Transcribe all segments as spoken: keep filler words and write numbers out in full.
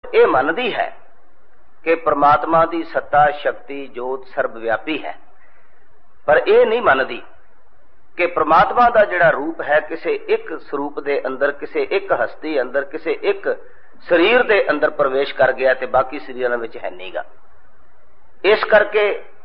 ये मनदी है कि परमात्मा की सत्ता शक्ति जोत सर्वव्यापी है, पर यह नहीं मनदी कि परमात्मा का जिहड़ा रूप है किसी एक स्वरूप के अंदर, किसी एक हस्ती अंदर, किसी एक शरीर के अंदर प्रवेश कर गया ते बाकी शरीरों में है नहीं गा। इस करके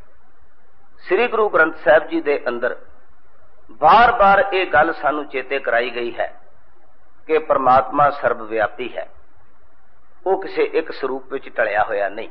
श्री गुरु ग्रंथ साहिब जी के अंदर बार बार ये गल सानू चेते कराई गई है कि परमात्मा सर्वव्यापी है, वो किसी एक स्वरूप में टलिया होया नहीं।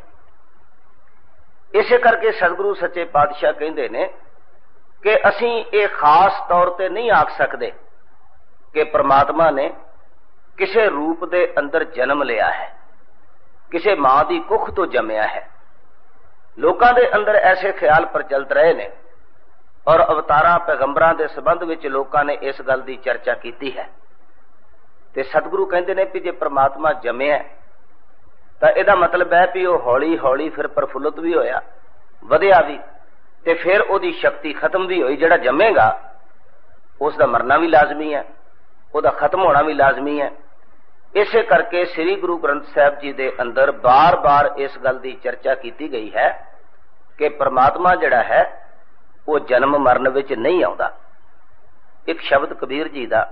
इसे करके सतगुरु सच्चे पातशाह कहते ने कि असी ये खास तौर पर नहीं आख सकते कि परमात्मा ने किसी रूप के अंदर जन्म लिया है, किसी मां की कुख तो जमया है। लोगों के अंदर ऐसे ख्याल प्रचलित रहे ने और अवतारां पैगंबरां के संबंध में लोगों ने इस गल की चर्चा की है। ते सतगुरु कहते हैं कि जे परमात्मा जमया तो यदा मतलब है कि वह हौली हौली फिर प्रफुल्लित भी होया, वधिया भी, ते फिर उसकी शक्ति खत्म भी हुई। जिहड़ा जमेगा उसका मरना भी लाजमी है, उसका खत्म होना भी लाजमी है। इसे करके श्री गुरु ग्रंथ साहिब जी के अंदर बार बार इस गल की चर्चा की गई है कि परमात्मा जिहड़ा है वो जन्म मरण विच नहीं आउंदा। एक शब्द कबीर जी का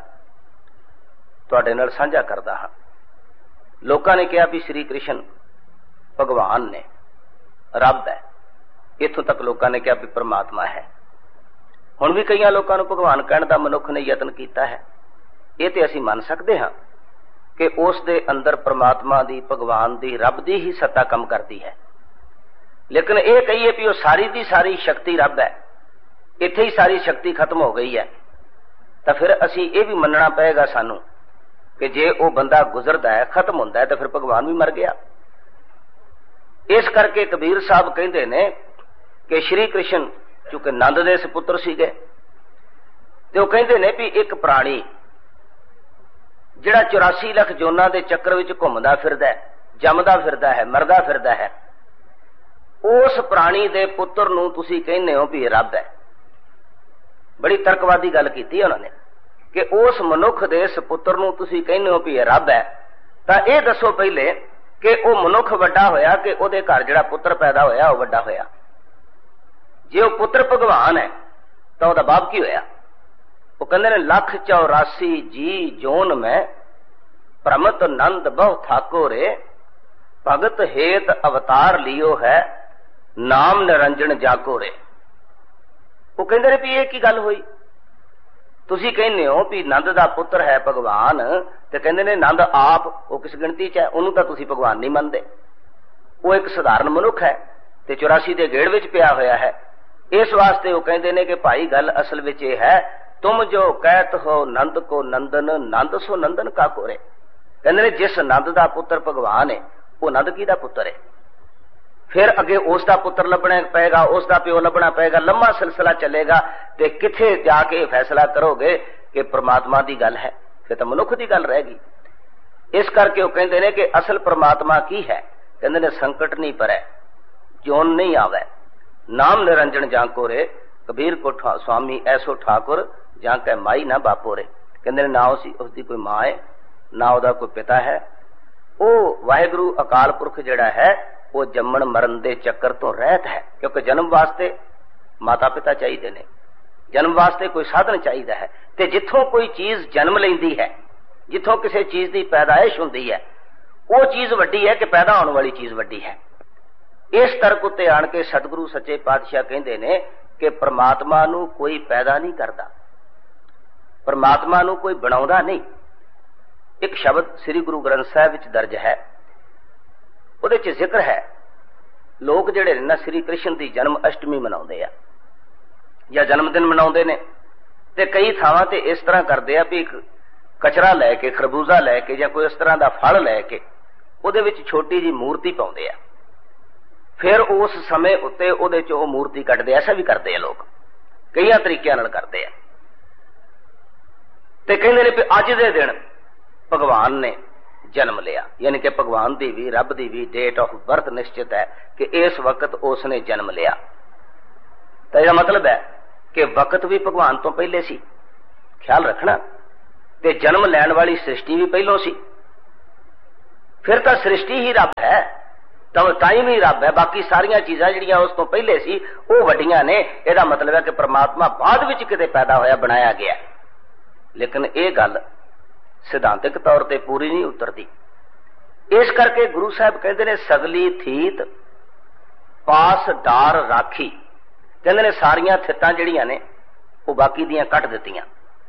तुहाडे नाल साझा करदा हां। लोकां ने कहा भी श्री कृष्ण भगवान ने, रब है, इत्थों तक लोगों ने कहा भी परमात्मा है। हुण भी कई लोगों को भगवान कहने का मनुख ने यत्न किया है। ये तो असीं मन सकते हाँ कि उस दे अंदर परमात्मा दी, भगवान दी, रब दी ही सत्ता कम करती है, लेकिन ये कहिए भी वो सारी दी सारी शक्ति रब है, इत्थे ही सारी शक्ति खत्म हो गई है, तो फिर असीं ये भी मनना पएगा सानू कि जे वो बंदा गुजरता है, खत्म होता है, तो फिर भगवान भी मर गया। इस करके कबीर साहब कहते ने कि श्री कृष्ण चूंकि नंद दे सपुत्र सीगे, तो कहते ने भी एक प्राणी जिहड़ा चौरासी लख जोना के चक्कर विच घुमदा फिरदा है, जमदा फिरदा है, मरदा फिरदा है, उस प्राणी दे पुत्र नूं तुसीं कहने हो भी रब है। बड़ी तर्कवादी गल कीती उन्होंने कि उस मनुख दे सपुत्र नूं तुसीं कहने हो भी रब है, तां इह दसो पहले कि वह मनुख वड्डा होया कि उहदे घर जिहड़ा पुत्र पैदा होया वह वड्डा होया। जे वह पुत्र भगवान है तो वहदा बाप की होया? वो कहते हैं लख चौरासी जी जोन में प्रमत नंद बहु ठाकुरे, भगत हेत अवतार लियो है, नाम निरंजन जाकोरे। वो कहते हैं भी ये की गल हुई? तुसी कहने हो भी नंद दा पुत्र है भगवान, तो कहते ने नंद आप वो किस गिणती च है, उन्होंने तो तुसी भगवान नहीं मनते। वो एक साधारण मनुख है ते चौरासी के गेड़ विच पिया होया है। इस वास्ते वो कहते ने कि भाई गल असल विच ये है, तुम जो कहत हो नंद को नंदन, नंद सो नंदन का कोरे। कहते ने जिस नंद दा पुत्र भगवान है वो नंद की दा पुत्र है, फिर अगे उसका पुत्र लभना पेगा, उसका प्यो लभना पेगा, लंबा सिलसिला चलेगा, ते किथे जाके फैसला करोगे कि परमात्मा की गल है? फिर तो मनुख की गल रहेगी। इस करके वो कहते हैं कि असल परमात्मा की है, कहते ने संकट नहीं परे, जोन नहीं आवे, नाम निरंजन जाको रे, कबीर को स्वामी ऐसो ठाकुर जाके माई ना बापो रे। कहते ना उसकी कोई मां है ना उसका कोई पिता है, वो वाहिगुरु अकाल पुरख जिहड़ा है वो जम्मण मरण दे चक्कर तो रहत है, क्योंकि जन्म वास्ते माता पिता चाहिए ने, जन्म वास्ते कोई साधन चाहिए है, ते जिथों कोई चीज जन्म लेंदी है, जिथों किसी चीज की पैदाइश होंदी है, वो चीज वड्डी है कि पैदा होने वाली चीज वड्डी है। इस तर्क उत्ते आण के सतगुरु सच्चे पातशाह कहते ने कि परमात्मा नूं कोई पैदा नहीं करता, परमात्मा नूं कोई बनाउंदा नहीं। एक शब्द श्री गुरु ग्रंथ साहिब विच दर्ज है, उहदे च जिक्र है लोग जिहड़े ना श्री कृष्ण की जन्म अष्टमी मनाउंदे आ या जन्मदिन मनाउंदे ने, ते कई थावां ते इस तरह करदे आ भी एक कचरा लैके, खरबूजा लैके या कोई इस तरह का फल लैके उहदे विच छोटी जी मूर्ति पाउंदे आ, फिर उस समय उत्ते उहदे च ओह मूर्ति कटदे। ऐसा भी करते हैं लोग, कई तरीकों नाल करते हैं। ते कहंदे ने भी अज दे दिन भगवान ने जन्म लिया, यानी कि भगवान की भी रब की भी डेट ऑफ बर्थ निश्चित है कि इस वक्त उसने जन्म लिया। तो यह मतलब है कि वक्त भी भगवान तो पहले सी, ख्याल रखना, ते जन्म लैण वाली सृष्टि भी पहलों सी। फिर तो सृष्टि ही रब है, तो टाइम ही रब है, बाकी सारिया चीज़ां जिहड़ियां उस तो पहले सी वो वड्डियां ने। इहदा मतलब है कि परमात्मा बाद विच किते पैदा होया, बनाया गया। लेकिन ये गल सिद्धांतिक तौर पर पूरी नहीं उतरती। इस करके गुरु साहब कहते हैं सगली थीत पास डार राखी, कहते हैं सारिया थितां जिहड़ियां ने वो बाकी दियां कट दित्तियां।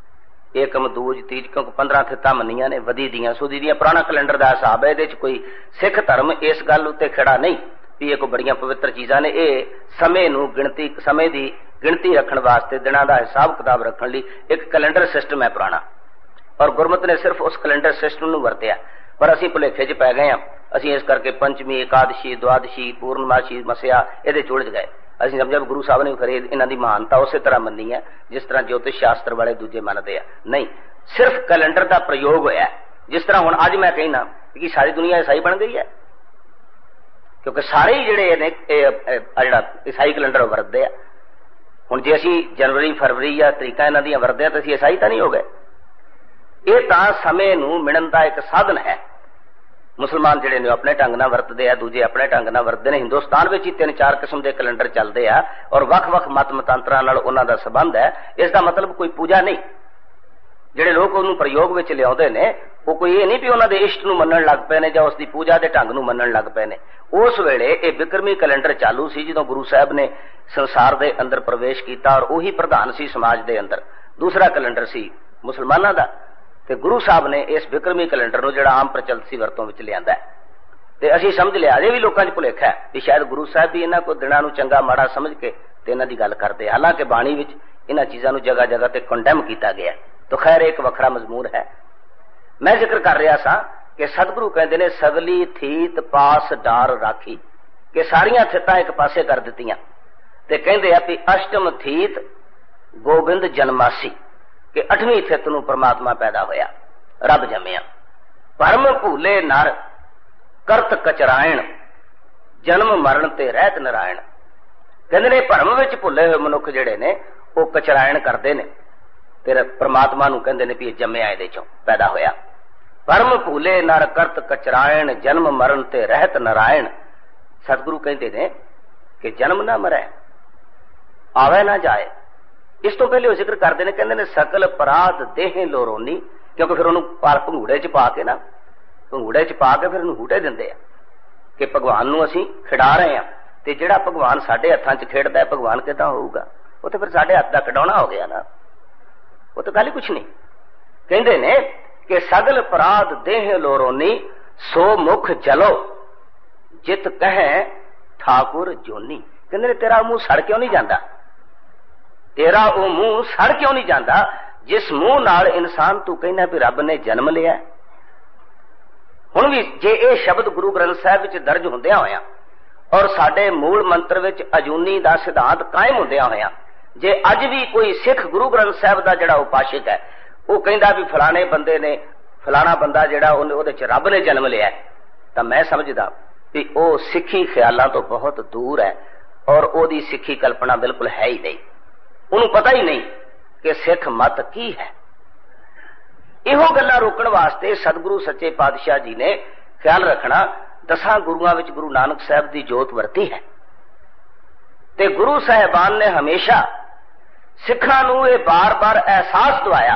एकम दूज तीज, क्योंकि पंद्रह थितां मन्नियां ने वधी दियां सुधी दियां। पुराना कैलेंडर का हिसाब है, इहदे च कोई सिख धर्म इस गल उत्ते खड़ा नहीं भी ये कोई बड़ियां पवित्र चीज़ां ने। ये समय नूं गिणती, समय की गिणती रखने वास्ते, दिनां दा हिसाब किताब रखने लई एक कैलेंडर सिस्टम है पुराना, और गुरमत ने सिर्फ उस कैलेंडर सिस्टम नूं वरतिया। पर असीं भुलेखे च पै गए हां। असीं इस करके पंचमी, एकादशी, द्वादशी, पूर्णमासी, मसिया इहदे च उलझ गए। ਅਸੀਂ समझा गुरु साहब ने खरे इन्हां दी महानता उस तरह मन्नी है जिस तरह ज्योतिष शास्त्र वाले दूजे मनते हैं। नहीं, सिर्फ कैलेंडर का प्रयोग होया। जिस तरह हुण अज मैं कहना कि सारी दुनिया ईसाई बन गई है, क्योंकि सारे ही जिहड़े ने जिहड़ा ईसाई कैलेंडर वरतदे आ। हुण जे असीं जनवरी फरवरी या तरीकां इन्हां दीयां वरतदे तां असीं ईसाई तां नहीं हो गए। ये तां समय नूं मिणन दा एक साधन है। मुसलमान जिहड़े ने अपने ढंग नाल वरतदे आ, दूजे अपने ढंग नाल वरतदे ने। हिंदुस्तान विच ही तीन चार किस्म के कैलेंडर चलदे आ और वख-वख मत मतांतरां नाल उन्हां दा संबंध है। इसका मतलब कोई पूजा नहीं। जिहड़े लोग उहनूं प्रयोग विच लिआउंदे ने वो कोई ये नहीं भी उन्हां दे इष्ट नूं मन्नण लग पए ने जां उसदी पूजा दे ढंग नूं मन्नण लग पए ने। उस वेले ये विक्रमी कैलेंडर चालू सी जदों गुरु साहब ने संसार दे अंदर प्रवेश कीता, और उही प्रधान सी समाज दे अंदर। दूसरा कैलेंडर सी मुसलमानां दा, ते गुरु साहब ने इस विक्रमी कैलेंडर नूं जिहड़ा आम प्रचलित सी वरतों विच लिआंदा है। ते असीं समझ लिया अजे भी लोकां 'च भुलेखा है कि शायद गुरु साहब भी इन्हां को दिनां नूं चंगा माड़ा समझ के ते इन्हां दी गल करदे। हालांकि बाणी विच इन्हां चीज़ां नूं जगह जगह ते कंडेम कीता गया। तो खैर एक वखरा मजमून है। मैं जिक्र कर रहा सा कि सतगुरु कहते ने सगली थीत पास डार राखी, कि सारियां थितां एक पासे कर दित्तियां। ते कहंदे आ भी अष्टम थीत गोबिंद जन्मासी, कि अठवीं थित नूं परमात्मा पैदा होया, रब जम्मिया। भरम भूले नर करत कचरायण, जन्म मरण ते रहत नारायण। कहंदे ने भरम विच भुले हुए मनुख जिहड़े ने वो कचरायण करदे ने, तेरे परमात्मा नूं कहंदे ने भी जम्मिया इहदे चों पैदा होया। भरम भूले नर करत कचरायण, जन्म मरण ते रहत नारायण। सतगुरु कहते हैं कि जन्म ना मरै, आवे ना जाए। इस तो पहले वो जिक्र करते हैं, कहते हैं सकल अपराध देह लोरोनी, क्योंकि फिर उन्होंने भंगूड़े च पा के ना भंगूड़े च पा के फिर उन्होंने हूटे देंदे आ कि भगवान नूं असीं खिडा रहे हैं। तो जिहड़ा भगवान साडे हत्थां च खेडदा है भगवान किदां होऊगा? वो तो फिर साडे हत्थ दा खिडौना हो गया ना, वो तो गल ही कुछ नहीं। कहते ने कि सगल अपराध देह लोरोनी, सो मुख जलो जित कहे ठाकुर जोनी। कहते ने तेरा मुंह सड़ क्यों नहीं जाता, तेरा वो मुंह सड़ क्यों नहीं जाता जिस मुंह नाल इंसान तू कहना भी रब ने जन्म लिया। हुण भी जे ये शब्द गुरु ग्रंथ साहिब विच दर्ज हुंदियां होया और साडे मूल मंत्र विच अजूनी दा सिद्धांत कायम हुंदियां होया, जे अज भी कोई सिख गुरु ग्रंथ साहिब दा जिहड़ा उपासक है वो कहंदा भी फलाने बंदे ने फलाना बंदा जिहड़ा उहदे च रब ने जन्म लिया, तां मैं समझदा भी वो सिखी ख्यालां तो बहुत दूर है और ओदी सिखी कल्पना बिल्कुल है ही नहीं। उन्होंने पता ही नहीं कि सिख मत की है। इहो गल्लां रोकण वास्ते सतगुरु सच्चे पातशाह जी ने ख्याल रखना, दसां गुरुआं विच गुरु नानक साहब की जोत वरती है। ते गुरु साहिबान ने हमेशा सिखां नूं ये बार बार एहसास दवाया,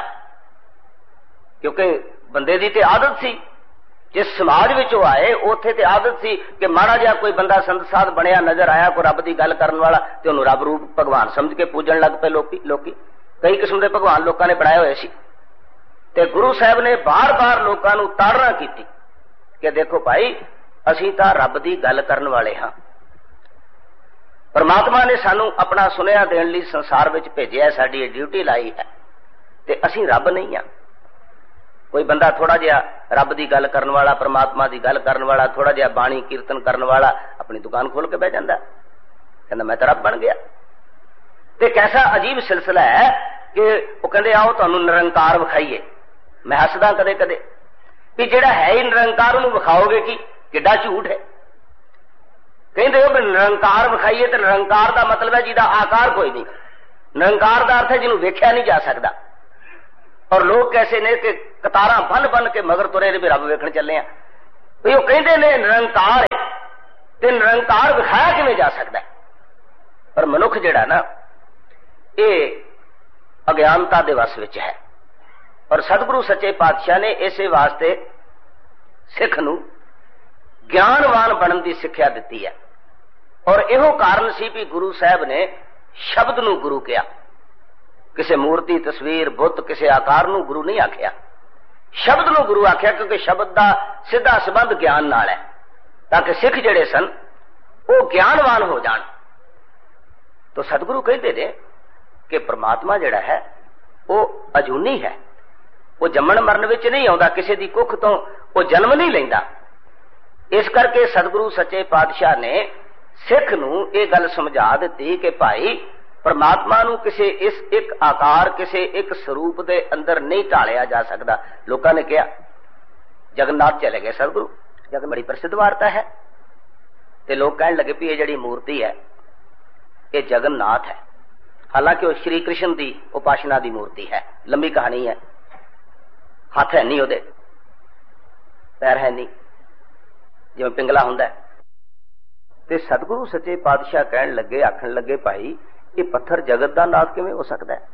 क्योंकि बंदे दी ते आदत सी, जिस समाज विच वो आए उत्थे ते आदत सी कि माड़ा जिहा कोई बंदा संत साध बनया नजर आया, कोई रब की गल करन वाला, ते उहनूं रब रूप भगवान समझ के पूजन लग पे लोकी लोकी कई किस्म के भगवान लोगों ने बनाए हुए सी। ते गुरु साहब ने बार बार लोगों नूं ताड़ना की कि देखो भाई असीं तां रब की गल करन वाले हाँ, परमात्मा ने सानू अपना सुनिया देण लई संसार विच भेजिया, साडी ड्यूटी लाई है, ते असीं रब नहीं हाँ। कोई बंदा थोड़ा जिहा रब की गल करन वाला, परमात्मा की गल करन वाला, थोड़ा जिहा बाणी कीर्तन करन वाला अपनी दुकान खोल के बह जांदा, कहंदा मैं तां रब बन गया। ते कैसा अजीब सिलसिला है कि वो कहंदे आओ तुहानूं निरंकार विखाईए। मैं हसदा कदे कदे भी जिहड़ा है ही निरंकार उहनूं विखाओगे कि किड्डा झूठ है। कहंदे हो भी निरंकार विखाईए, ते निरंकार का मतलब है जिहदा आकार कोई नहीं। निरंकार का अर्थ है जिन्होंने वेख्या नहीं जा सकता। और लोग कैसे ने कि कतारां बन बन के मगर तुरे ने भी रब वेखण चले हैं। ਵੀ ਉਹ ਕਹਿੰਦੇ ਨੇ ਨਿਰੰਕਾਰ ਹੈ ਤੇ ਨਿਰੰਕਾਰ ਵਿਖਾਇਆ ਕਿਵੇਂ ਜਾ ਸਕਦਾ? ਪਰ ਮਨੁੱਖ ਜਿਹੜਾ ਨਾ ਇਹ ਅਗਿਆਨਤਾ ਦੇ ਵਸ ਵਿੱਚ ਹੈ। ਔਰ ਸਤਿਗੁਰੂ ਸੱਚੇ ਪਾਤਸ਼ਾਹ ਨੇ ਇਸੇ ਵਾਸਤੇ ਸਿੱਖ ਨੂੰ ਗਿਆਨਵਾਨ ਬਣਨ ਦੀ ਸਿੱਖਿਆ ਦਿੱਤੀ ਹੈ। ਔਰ ਇਹੋ ਕਾਰਨ ਸੀ ਵੀ ਗੁਰੂ ਸਾਹਿਬ ਨੇ ਸ਼ਬਦ ਨੂੰ ਗੁਰੂ ਕਿਹਾ। ਕਿਸੇ ਮੂਰਤੀ, ਤਸਵੀਰ, ਬੁੱਤ, ਕਿਸੇ ਆਕਾਰ ਨੂੰ ਗੁਰੂ ਨਹੀਂ ਆਖਿਆ, ਸ਼ਬਦ ਨੂੰ ਗੁਰੂ ਆਖਿਆ, ਕਿਉਂਕਿ ਸ਼ਬਦ ਦਾ ਸਿੱਧਾ ਸੰਬੰਧ ਗਿਆਨ ਨਾਲ ਹੈ, ਤਾਂ ਕਿ ਸਿੱਖ ਜਿਹੜੇ ਸਨ ਉਹ ਗਿਆਨਵਾਨ ਹੋ ਜਾਣ। ਤਾਂ ਸਤਿਗੁਰੂ ਕਹਿੰਦੇ ਨੇ ਕਿ ਪ੍ਰਮਾਤਮਾ ਜਿਹੜਾ ਹੈ ਉਹ ਅਜੂਨੀ ਹੈ, ਉਹ ਜੰਮਣ ਮਰਨ ਵਿੱਚ ਨਹੀਂ ਆਉਂਦਾ, ਕਿਸੇ ਦੀ ਕੁੱਖ ਤੋਂ ਉਹ ਜਨਮ ਨਹੀਂ ਲੈਂਦਾ। ਇਸ ਕਰਕੇ ਸਤਿਗੁਰੂ ਸੱਚੇ ਪਾਤਸ਼ਾਹ ਨੇ ਸਿੱਖ ਨੂੰ ਇਹ ਗੱਲ ਸਮਝਾ ਦਿੱਤੀ ਕਿ ਭਾਈ ਪਰਮਾਤਮਾ ਨੂੰ ਕਿਸੇ ਇਸ ਇੱਕ ਆਕਾਰ, ਕਿਸੇ ਇੱਕ ਸਰੂਪ ਦੇ ਅੰਦਰ ਨਹੀਂ ਢਾਲਿਆ ਜਾ ਸਕਦਾ। ਲੋਕਾਂ ਨੇ ਕਿਹਾ ਜਗਨਨਾਥ ਚਲੇ ਗਏ ਸਤਿਗੁਰੂ, ਜਗ ਬੜੀ ਪ੍ਰਸਿੱਧ ਵਾਰਤਾ ਹੈ, ਤੇ ਲੋਕ ਕਹਿਣ ਲੱਗੇ ਵੀ ਇਹ ਜਿਹੜੀ ਮੂਰਤੀ ਹੈ ਇਹ ਜਗਨਨਾਥ ਹੈ। ਹਾਲਾਂਕਿ ਉਹ ਸ਼੍ਰੀ ਕ੍ਰਿਸ਼ਨ ਦੀ ਉਪਾਸਨਾ ਦੀ ਮੂਰਤੀ ਹੈ। ਲੰਬੀ ਕਹਾਣੀ ਹੈ। ਹੱਥ ਹੈ ਨਹੀਂ ਉਹਦੇ, ਪੈਰ ਹੈ ਨਹੀਂ, ਜਿਵੇਂ ਪਿੰਗਲਾ ਹੁੰਦਾ। ਤੇ ਸਤਿਗੁਰੂ ਸੱਚੇ ਪਾਤਸ਼ਾਹ ਕਹਿਣ ਲੱਗੇ, ਆਖਣ ਲੱਗੇ ਭਾਈ ਇਹ ਪੱਥਰ ਜਗਤ ਦਾ ਨਾਥ ਕਿਵੇਂ ਹੋ ਸਕਦਾ ਹੈ?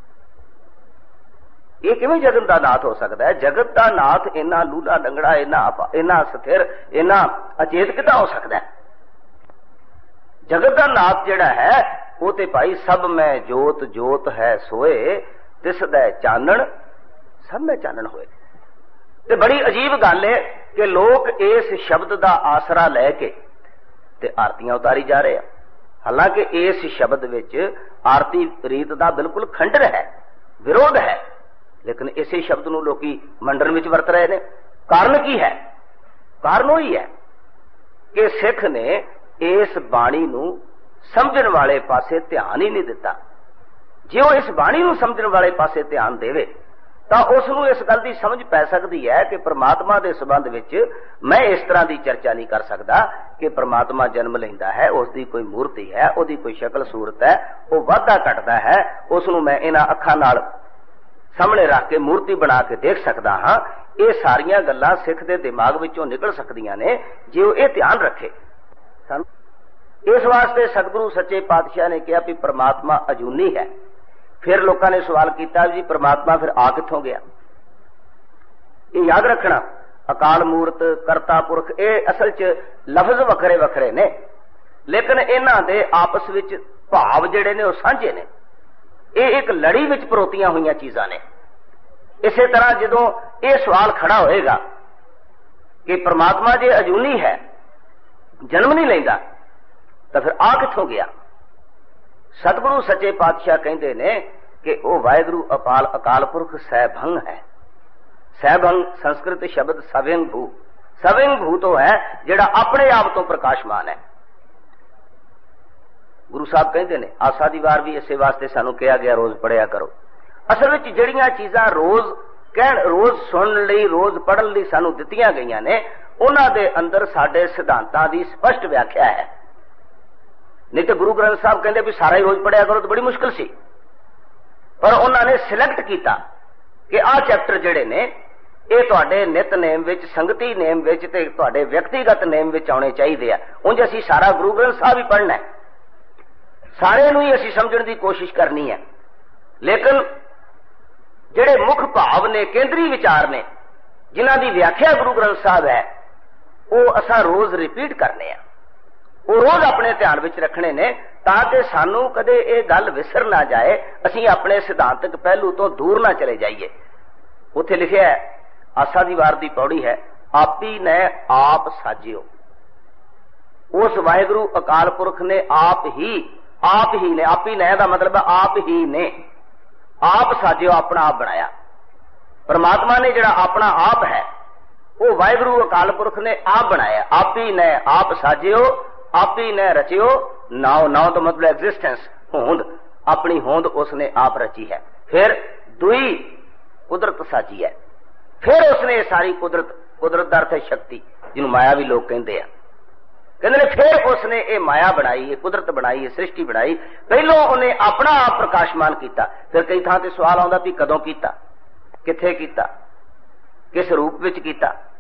ਇਹ ਕਿਵੇਂ ਜਗਤ ਦਾ ਨਾਥ ਹੋ ਸਕਦਾ ਹੈ? ਜਗਤ ਦਾ ਨਾਥ ਇੰਨਾ ਲੂਲਾ ਲੰਗੜਾ, ਇੰਨਾ ਇੰਨਾ ਸਥਿਰ, ਇੰਨਾ ਅਚੇਤ ਕਿੱਦਾਂ ਹੋ ਸਕਦਾ ਹੈ? ਜਗਤ ਦਾ ਨਾਥ ਜਿਹੜਾ ਹੈ ਉਹ ਤੇ ਭਾਈ ਸਭ ਮੈਂ ਜੋਤ ਜੋਤ ਹੈ ਸੋਏ, ਤਿਸਦਾ ਚਾਨਣ ਸਭ ਮੈਂ ਚਾਨਣ ਹੋਏ। ਤੇ ਬੜੀ ਅਜੀਬ ਗੱਲ ਹੈ ਕਿ ਲੋਕ ਇਸ ਸ਼ਬਦ ਦਾ ਆਸਰਾ ਲੈ ਕੇ ਤੇ ਆਰਤੀਆਂ ਉਤਾਰੀ ਜਾ ਰਹੇ ਆ। ਹਾਲਾਂਕਿ ਇਸ ਸ਼ਬਦ ਵਿੱਚ ਆਰਤੀ ਰੀਤ ਦਾ ਬਿਲਕੁਲ ਖੰਡਰ ਹੈ, ਵਿਰੋਧ ਹੈ, ਲੇਕਿਨ ਇਸੇ ਸ਼ਬਦ ਨੂੰ ਲੋਕੀ ਮੰਡਨ ਵਿੱਚ ਵਰਤ ਰਹੇ ਨੇ। ਕਾਰਨ ਕੀ ਹੈ? ਕਾਰਨ ਉਹ ਹੀ ਹੈ ਕਿ ਸਿੱਖ ਨੇ ਇਸ ਬਾਣੀ ਨੂੰ ਸਮਝਣ ਵਾਲੇ ਪਾਸੇ ਧਿਆਨ ਹੀ ਨਹੀਂ ਦਿੱਤਾ। ਜੇ ਉਹ ਇਸ ਬਾਣੀ ਨੂੰ ਸਮਝਣ ਵਾਲੇ ਪਾਸੇ ਧਿਆਨ ਦੇਵੇ ਤਾਂ ਉਸ ਨੂੰ ਇਸ ਗੱਲ ਦੀ ਸਮਝ ਪੈ ਸਕਦੀ ਹੈ ਕਿ ਪ੍ਰਮਾਤਮਾ ਦੇ ਸੰਬੰਧ ਵਿੱਚ ਮੈਂ ਇਸ ਤਰ੍ਹਾਂ ਦੀ ਚਰਚਾ ਨਹੀਂ ਕਰ ਸਕਦਾ ਕਿ ਪ੍ਰਮਾਤਮਾ ਜਨਮ ਲੈਂਦਾ ਹੈ, ਉਸ ਦੀ ਕੋਈ ਮੂਰਤੀ ਹੈ, ਉਹਦੀ ਕੋਈ ਸ਼ਕਲ ਸੂਰਤ ਹੈ, ਉਹ ਵਾਧਾ ਘਟਦਾ ਹੈ, ਉਸ ਨੂੰ ਮੈਂ ਇਹਨਾਂ ਅੱਖਾਂ ਨਾਲ ਸਾਹਮਣੇ ਰੱਖ ਕੇ ਮੂਰਤੀ ਬਣਾ ਕੇ ਦੇਖ ਸਕਦਾ ਹਾਂ। ਇਹ ਸਾਰੀਆਂ ਗੱਲਾਂ ਸਿੱਖ ਦੇ ਦਿਮਾਗ ਵਿੱਚੋਂ ਨਿਕਲ ਸਕਦੀਆਂ ਨੇ ਜੇ ਉਹ ਇਹ ਧਿਆਨ ਰੱਖੇ। ਇਸ ਵਾਸਤੇ ਸਤਿਗੁਰੂ ਸੱਚੇ ਪਾਤਸ਼ਾਹ ਨੇ ਕਿਹਾ ਵੀ ਪ੍ਰਮਾਤਮਾ ਅਜੂਨੀ ਹੈ। ਫਿਰ ਲੋਕਾਂ ਨੇ ਸਵਾਲ ਕੀਤਾ ਜੀ ਪ੍ਰਮਾਤਮਾ ਫਿਰ ਆ ਕਿੱਥੋਂ ਗਿਆ? ਇਹ ਯਾਦ ਰੱਖਣਾ, ਅਕਾਲ ਮੂਰਤ, ਕਰਤਾ ਪੁਰਖ, ਇਹ ਅਸਲ 'ਚ ਲਫ਼ਜ਼ ਵੱਖਰੇ ਵੱਖਰੇ ਨੇ, ਲੇਕਿਨ ਇਹਨਾਂ ਦੇ ਆਪਸ ਵਿੱਚ ਭਾਵ ਜਿਹੜੇ ਨੇ ਉਹ ਸਾਂਝੇ ਨੇ। ਇਹ ਇੱਕ ਲੜੀ ਵਿੱਚ ਪਰੋਤੀਆਂ ਹੋਈਆਂ ਚੀਜ਼ਾਂ ਨੇ। ਇਸੇ ਤਰ੍ਹਾਂ ਜਦੋਂ ਇਹ ਸਵਾਲ ਖੜਾ ਹੋਏਗਾ ਕਿ ਪ੍ਰਮਾਤਮਾ ਜੇ ਅਜੂਨੀ ਹੈ, ਜਨਮ ਨਹੀਂ ਲੈਂਦਾ, ਤਾਂ ਫਿਰ ਆ ਕਿੱਥੋਂ ਗਿਆ? ਸਤਿਗੁਰੂ ਸੱਚੇ ਪਾਤਸ਼ਾਹ ਕਹਿੰਦੇ ਨੇ ਕਿ ਉਹ ਵਾਹਿਗੁਰੂ ਅਪਾਲ ਅਕਾਲ ਪੁਰਖ ਸੈਭੰਗ ਹੈ। ਸੈਭੰਗ ਸੰਸਕ੍ਰਿਤ ਸ਼ਬਦ ਸਵਯੰ ਭੂ, ਸਵਯੰ ਭੂ ਤੋਂ ਹੈ ਜਿਹੜਾ ਆਪਣੇ ਆਪ ਤੋਂ ਪ੍ਰਕਾਸ਼ਮਾਨ ਹੈ। ਗੁਰੂ ਸਾਹਿਬ ਕਹਿੰਦੇ ਨੇ ਆਸਾ ਦੀ ਵਾਰ ਵੀ ਇਸੇ ਵਾਸਤੇ ਸਾਨੂੰ ਕਿਹਾ ਗਿਆ ਰੋਜ਼ ਪੜਿਆ ਕਰੋ। ਅਸਲ ਵਿੱਚ ਜਿਹੜੀਆਂ ਚੀਜ਼ਾਂ ਰੋਜ਼ ਕਹਿਣ, ਰੋਜ਼ ਸੁਣਨ ਲਈ, ਰੋਜ਼ ਪੜ੍ਹਨ ਲਈ ਸਾਨੂੰ ਦਿੱਤੀਆਂ ਗਈਆਂ ਨੇ, ਉਹਨਾਂ ਦੇ ਅੰਦਰ ਸਾਡੇ ਸਿਧਾਂਤਾਂ ਦੀ ਸਪਸ਼ਟ ਵਿਆਖਿਆ ਹੈ। ਨਹੀਂ ਤਾਂ ਗੁਰੂ ਗ੍ਰੰਥ ਸਾਹਿਬ ਕਹਿੰਦੇ ਵੀ ਸਾਰਾ ਹੀ ਰੋਜ਼ ਪੜਿਆ ਕਰੋ ਤਾਂ ਬੜੀ ਮੁਸ਼ਕਿਲ ਸੀ। ਪਰ ਉਹਨਾਂ ਨੇ ਸਿਲੈਕਟ ਕੀਤਾ ਕਿ ਆਹ ਚੈਪਟਰ ਜਿਹੜੇ ਨੇ ਇਹ ਤੁਹਾਡੇ ਨਿਤਨੇਮ ਵਿੱਚ, ਸੰਗਤੀ ਨੇਮ ਵਿੱਚ ਤੇ ਤੁਹਾਡੇ ਵਿਅਕਤੀਗਤ ਨੇਮ ਵਿੱਚ ਆਉਣੇ ਚਾਹੀਦੇ ਆ। ਉਂਝ ਅਸੀਂ ਸਾਰਾ ਗੁਰੂ ਗ੍ਰੰਥ ਸਾਹਿਬ ਹੀ ਪੜ੍ਹਨਾ ਹੈ, ਸਾਰੇ ਨੂੰ ਹੀ ਅਸੀਂ ਸਮਝਣ ਦੀ ਕੋਸ਼ਿਸ਼ ਕਰਨੀ ਹੈ, ਲੇਕਿਨ ਜਿਹੜੇ ਮੁੱਖ ਭਾਵ ਨੇ, ਕੇਂਦਰੀ ਵਿਚਾਰ ਨੇ, ਜਿਨ੍ਹਾਂ ਦੀ ਵਿਆਖਿਆ ਗੁਰੂ ਗ੍ਰੰਥ ਸਾਹਿਬ ਹੈ, ਉਹ ਅਸਾਂ ਰੋਜ਼ ਰਿਪੀਟ ਕਰਨੇ ਆ, ਉਹ ਰੋਜ਼ ਆਪਣੇ ਧਿਆਨ ਵਿੱਚ ਰੱਖਣੇ ਨੇ, ਤਾਂ ਕਿ ਸਾਨੂੰ ਕਦੇ ਇਹ ਗੱਲ ਵਿਸਰ ਨਾ ਜਾਏ, ਅਸੀਂ ਆਪਣੇ ਸਿਧਾਂਤਕ ਪਹਿਲੂ ਤੋਂ ਦੂਰ ਨਾ ਚਲੇ ਜਾਈਏ। ਉੱਥੇ ਲਿਖਿਆ ਹੈ, ਆਸਾ ਦੀ ਵਾਰ ਦੀ ਪੌੜੀ ਹੈ, ਆਪੀ ਨੇ ਆਪ ਸਾਜਿਓ। ਉਸ ਵਾਹਿਗੁਰੂ ਅਕਾਲ ਪੁਰਖ ਨੇ ਆਪ ਹੀ, ਆਪ ਹੀ ਨੇ, ਆਪੀ ਨੇ ਦਾ ਮਤਲਬ ਹੈ ਆਪ ਹੀ ਨੇ, ਆਪ ਸਾਜਿਓ, ਆਪਣਾ ਆਪ ਬਣਾਇਆ। ਪਰਮਾਤਮਾ ਨੇ ਜਿਹੜਾ ਆਪਣਾ ਆਪ ਹੈ ਉਹ ਵਾਹਿਗੁਰੂ ਅਕਾਲ ਪੁਰਖ ਨੇ ਆਪ ਬਣਾਇਆ। ਆਪੀ ਨੇ ਆਪ ਸਾਜਿਓ, ਆਪੀ ਨੇ ਰਚਿਓ ਨਾਉ। ਨਾਉ ਦਾ ਮਤਲਬ ਐਗਜ਼ਿਸਟੈਂਸ, ਹੋਂਦ, ਆਪਣੀ ਹੋਂਦ ਉਸਨੇ ਆਪ ਰਚੀ ਹੈ। ਫਿਰ ਦੁਈ ਕੁਦਰਤ ਸਾਜੀ ਹੈ। ਫਿਰ ਉਸਨੇ ਸਾਰੀ ਕੁਦਰਤ, ਕੁਦਰਤ ਦਾ ਅਰਥ ਹੈ ਸ਼ਕਤੀ, ਜਿਹਨੂੰ ਮਾਇਆ ਵੀ ਲੋਕ ਕਹਿੰਦੇ ਆ, ਕਹਿੰਦੇ ਨੇ ਫਿਰ ਉਸਨੇ ਇਹ ਮਾਇਆ ਬਣਾਈ, ਇਹ ਕੁਦਰਤ ਬਣਾਈ, ਇਹ ਸ੍ਰਿਸ਼ਟੀ ਬਣਾਈ। ਪਹਿਲੋਂ ਉਹਨੇ ਆਪਣਾ ਆਪ ਪ੍ਰਕਾਸ਼ਮਾਨ ਕੀਤਾ। ਫਿਰ ਕਈ ਥਾਂ ਤੇ ਸਵਾਲ ਆਉਂਦਾ ਵੀ ਕਦੋਂ ਕੀਤਾ, ਕਿੱਥੇ ਕੀਤਾ, ਕਿਸ ਰੂਪ ਵਿੱਚ ਕੀਤਾ।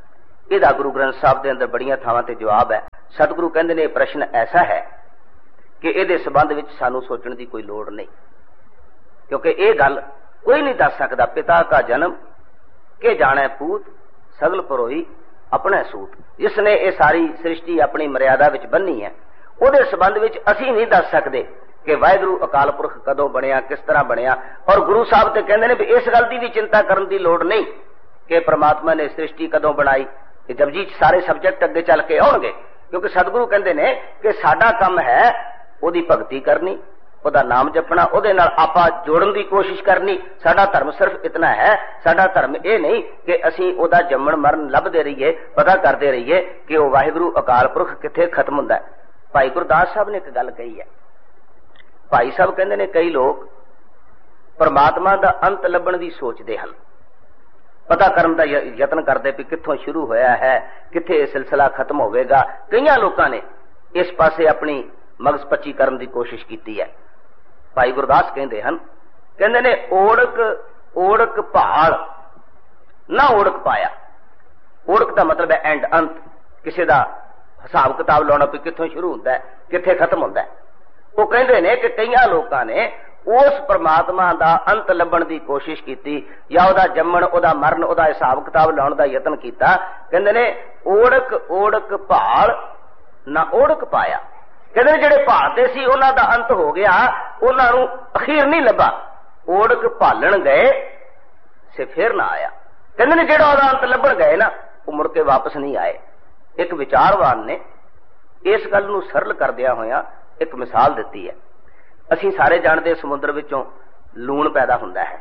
ਇਹਦਾ गुरु ग्रंथ साहब के अंदर बड़ियां थावां ते जवाब है। सतगुरु कहते ने प्रश्न ऐसा है कि ਇਹਦੇ संबंध विच सानू सोचण की कोई लोड़ नहीं, क्योंकि ये गल कोई नहीं दस सकता। पिता का जन्म के जाने पूत, सगल परोई अपने सूत। जिसने ये सारी सृष्टि अपनी मर्यादा विच बन्नी है, ਉਹਦੇ संबंध विच असीं नहीं दस सकते कि वाहिगुरु अकाल पुरख कदों बनिया, किस तरह बनिया। और गुरु साहब तो कहते हैं भी इस गल की भी चिंता करने की लोड़ नहीं कि परमात्मा ने सृष्टि कदों बनाई। जपजी सारे सबजैक्ट अगे चल के आउणगे, क्योंकि सतगुरु कहते हैं कि साडा काम है ਉਹਦੀ भगती करनी, ਉਹਦਾ नाम जपना, ਉਹਦੇ ਨਾਲ ਆਪਾਂ जोड़न की कोशिश करनी। साडा धर्म सिर्फ इतना है, साडा धर्म ये नहीं कि असीं ਉਹਦਾ जम्मण मरण ਲੱਭਦੇ रहिए, पता करते रहिए कि वह वाहिगुरु अकाल पुरख कित्थे खत्म हुंदा है। भाई गुरदास साहब ने एक गल कही है। भाई साहब कहते हैं कई लोग परमात्मा का अंत लभण की सोचते हैं, पता करने का यत्न करते भी कित्थों शुरू होया है, कित्थे सिलसिला खत्म होवेगा। कई लोगों ने इस पासे अपनी मगज पच्ची करने की कोशिश की है। भाई गुरदास कहते हैं कहते ने ओड़क ओड़क भाल ना ओड़क पाया। ओड़क का मतलब है एंड, अंत, किसी का हिसाब किताब लाना भी कित्थों शुरू होता है, कित्थे खत्म होता है। वो कहते हैं कि कई लोगों ने उस परमात्मा का अंत लभण की कोशिश की, या वह जम्मण, वह मरण, वह हिसाब किताब लाने का यत्न किया। कहते ने ओड़क ओड़क भाल ना ओड़क पाया। कहते जेड़े भालते सी उन्हां दा अंत हो गया, उन्हां नूं अखीर नहीं लभा। ओड़क भालण गए से फिर ना आया। कहते ने जेड़ा उहदा अंत लभण गए ना, वो मुड़ के वापस नहीं आए। एक विचारवान ने इस गल नूं सरल करदिया होया एक मिसाल दी है। असीं सारे जानते समुद्र विचों लूण पैदा हुंदा है।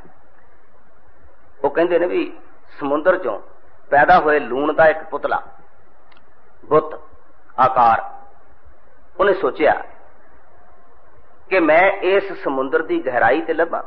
वो कहते ने भी समुद्र चों पैदा होए लूण का एक पुतला, बुत आकार, उन्हें सोचा कि मैं इस समुद्र की गहराई ते लभा,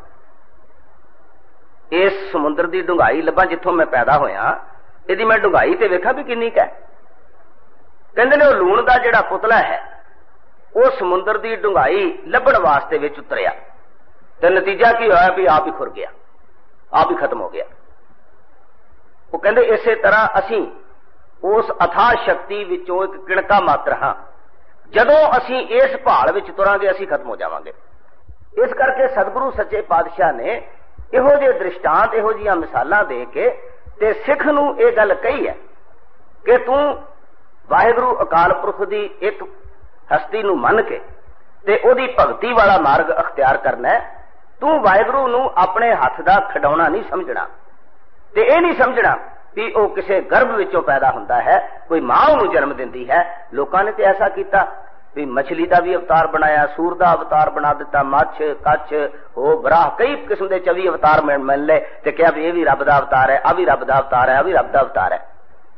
इस समुद्र की डूंघाई लभा जिथों मैं पैदा होया, यदि मैं डूंघाई ते वेखा भी किन्नी क है। कहते ने लूण का जिहड़ा पुतला है वो समुद्र की डूंघाई लभण वास्ते विच उतरिया, तो नतीजा की होया भी आप ही खुर गया, आप ही खत्म हो गया। वो कहते इसे तरह असीं उस अथाह शक्ति विचों एक किणका मात्र हाँ, जदों असीं इस भाल विच तुरांगे असीं खत्म हो जावांगे। इस करके सतगुरु सच्चे पातशाह ने इहो जे दृष्टांत, इहो जिहियां मिसालां दे के ते सिख नूं इह गल कही है कि तूं वाहिगुरु अकाल पुरख दी एक हस्ती नूं मन के ते ओदी भगती वाला मार्ग अख्तियार करना है। तू वाहिगुरु नूं अपने हथ दा खिडौना नहीं समझना, ते यह नहीं समझना भी वह किसी गर्भ विचों पैदा हुंदा है, कोई मां उहनूं जन्म दिंदी है। लोगों ने तो ऐसा किया भी मछली का भी अवतार बनाया, सूर का अवतार बना दिता, मच्छ कच्छ हो बराह कई किस्म के चौबी अवतार मिल ले, ते क्या भी यह भी रब का अवतार है, आ भी रब का अवतार है, आ भी रब का अवतार है।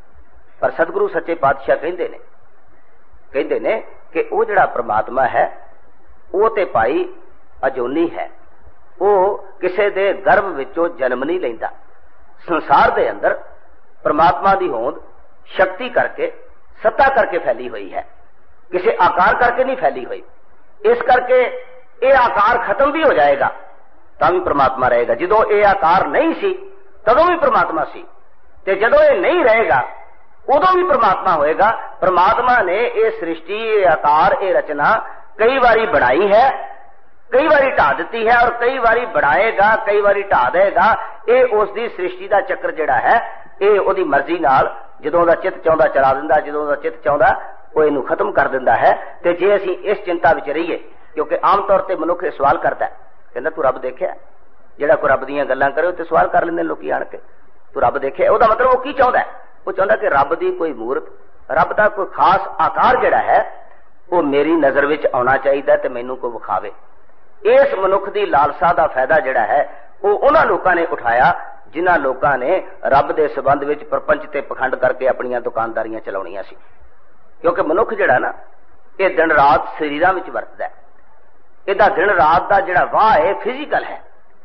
पर सतगुरु सच्चे पातशाह कहते ने कहते ने कि वह जिहड़ा परमात्मा है वो ते भाई अजोनी है, वो किसी दे गर्भ विचों जन्म नहीं लैंदा। संसार दे अंदर परमात्मा की होंद शक्ति करके, सत्ता करके फैली हुई है, किसी आकार करके नहीं फैली हुई। इस करके ये आकार खत्म भी हो जाएगा तो भी परमात्मा रहेगा। जदों ये आकार नहीं सी तदों भी परमात्मा सी, ते जदों ये नहीं रहेगा उदों भी परमात्मा होएगा। परमात्मा ने ये सृष्टि, ये आकार, ये रचना कई बारी बनाई है, कई बारी ढा दी है, और कई बारी बनाएगा, कई बारी ढा देगा। ये उसकी सृष्टि का चक्कर जिहड़ा है ये उसकी मर्जी नाल जदों दा चित चाहुंदा चला दिंदा, जदों दा चित चाहुंदा वो इनू खत्म कर दिंदा है। ते जे असीं इस चिंता विच रहीए, क्योंकि आम तौर पर मनुख सवाल करता है, कहंदा तू रब देखिया, जिहड़ा कोई रब दीयां गल्लां करे ते सवाल कर लैंदे लोकी आण के, तू रब देखिया। ਉਹਦਾ मतलब वो की चाहुंदा है? वो चाहुंदा कि रब दी कोई मूर्त, रब दा कोई खास आकार जिहड़ा है वो मेरी नज़र विच आउणा चाहीदा ते मैनू कोई विखावे। इस मनुख की लालसा का फायदा जिहड़ा है वो उन्हां लोकां ने उठाया जिन्हां लोकां ने रब दे संबंध विच प्रपंच ते पखंड करके अपणियां दुकानदारियां चलाउणियां सी। क्योंकि मनुख जिहड़ा ना ये दिन रात शरीरां विच वरतदा है, इहदा दिन रात का जिहड़ा वाह है फिजिकल है,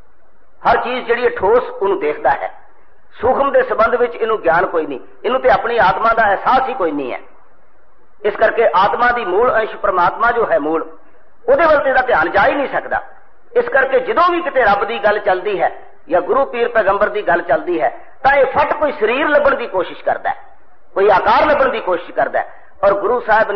हर चीज जिहड़ी ठोस उहनूं देखदा है। सूखम के संबंध विच इहनूं ज्ञान कोई नहीं, इहनूं ते अपनी आत्मा का एहसास ही कोई नहीं है। इस करके आत्मा की मूल अंश परमात्मा जो है मूल, ਉਹਦੇ ਵੱਲ ਤੇ ਇਹਦਾ ध्यान जा ही नहीं सकता। इस करके जदों भी किते रब की गल चलती है या गुरु पीर पैगंबर की गल चलती है तो यह फट कोई शरीर लभण की कोशिश करता है। कोई आकार लभण की कोशिश करता है। और गुरु साहब